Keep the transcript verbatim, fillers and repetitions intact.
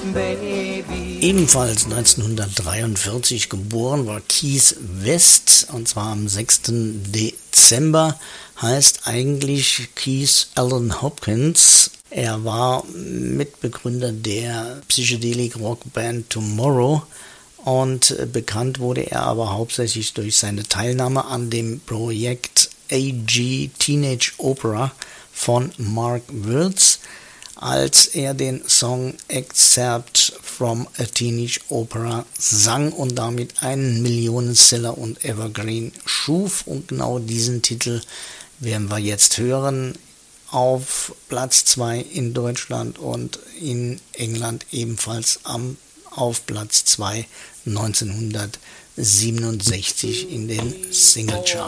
Ebenfalls neunzehnhundertdreiundvierzig geboren war Keith West, und zwar am sechsten Dezember, heißt eigentlich Keith Allen Hopkins. Er war Mitbegründer der Psychedelic-Rock-Band Tomorrow und bekannt wurde er aber hauptsächlich durch seine Teilnahme an dem Projekt A G Teenage Opera von Mark Wirtz, als er den Song Excerpt from a Teenage Opera sang und damit einen Millionenseller und Evergreen schuf. Und genau diesen Titel werden wir jetzt hören. Auf Platz zwei in Deutschland und in England ebenfalls am, auf Platz zwei neunzehnhundertsiebenundsechzig in den Singlecharts.